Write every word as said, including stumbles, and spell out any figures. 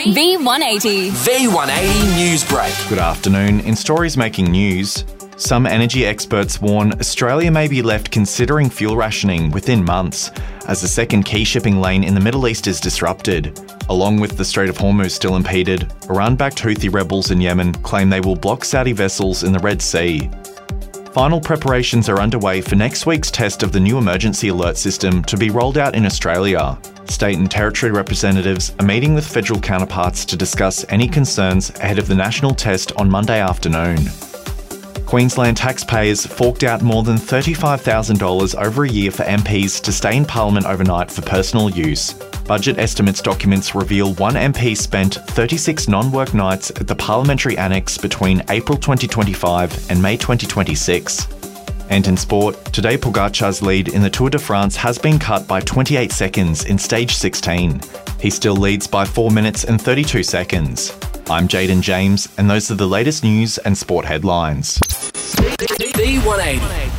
V one eighty. V one eighty News Break. Good afternoon. In stories making news, some energy experts warn Australia may be left considering fuel rationing within months as the second key shipping lane in the Middle East is disrupted. Along with the Strait of Hormuz still impeded, Iran-backed Houthi rebels in Yemen claim they will block Saudi vessels in the Red Sea. Final preparations are underway for next week's test of the new emergency alert system to be rolled out in Australia. State and territory representatives are meeting with federal counterparts to discuss any concerns ahead of the national test on Monday afternoon. Queensland taxpayers forked out more than thirty-five thousand dollars over a year for M Ps to stay in Parliament overnight for personal use. Budget estimates documents reveal one M P spent thirty-six non-work nights at the Parliamentary Annex between April twenty twenty-five and May twenty twenty-six. And in sport, Tadej Pogacar's lead in the Tour de France has been cut by twenty-eight seconds in stage sixteen. He still leads by four minutes and thirty-two seconds. I'm Jaden James, and those are the latest news and sport headlines. V one eighty.